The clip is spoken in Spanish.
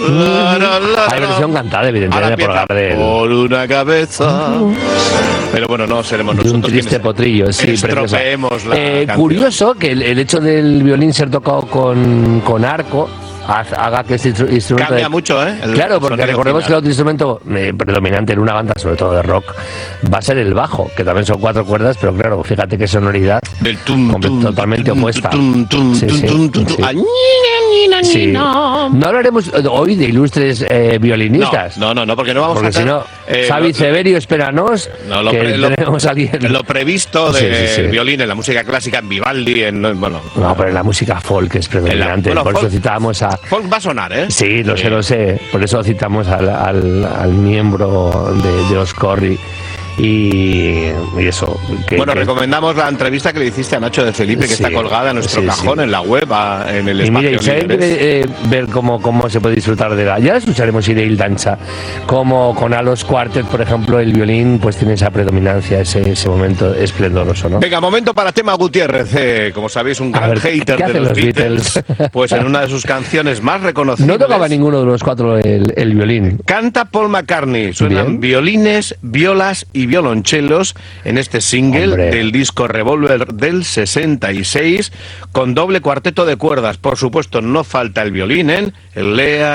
Hay versión cantada, evidentemente, por una cabeza. Pero bueno, no seremos nosotros. Un triste potrillo, sí, estropeemos la canción. Curioso que el hecho del violín ser tocado con arco haga que este instrumento... Cambia mucho, ¿eh? Claro, porque recordemos que el otro instrumento predominante en una banda, sobre todo de rock, va a ser el bajo, que también son 4 cuerdas, pero claro, fíjate qué sonoridad totalmente opuesta. Sí. No hablaremos hoy de ilustres violinistas. No, porque no vamos porque a si no, Xavi Severio, espéranos, tenemos a alguien... Lo previsto de violín en la música clásica, en Vivaldi, No, pero en la música folk es predominante, por eso citábamos a... Folk va a sonar, ¿eh? Sí, lo sé. Por eso citamos al miembro de Oscorri. Y eso. Recomendamos la entrevista que le hiciste a Nacho de Felipe, que está colgada en nuestro cajón, en la web, en el espacio. Y mira, quiere ver cómo se puede disfrutar de la... Ya escucharemos Ireil Danza, como con Alos Quartet, por ejemplo, el violín pues tiene esa predominancia, ese momento esplendoroso, ¿no? Venga, momento para Tema Gutiérrez, como sabéis, un gran hater de los Beatles. Pues en una de sus canciones más reconocibles... No tocaba ninguno de los 4 el violín. Canta Paul McCartney, suenan violines, violas y violonchelos en este single del disco Revolver del 66, con doble cuarteto de cuerdas. Por supuesto, no falta el violín, el Lea,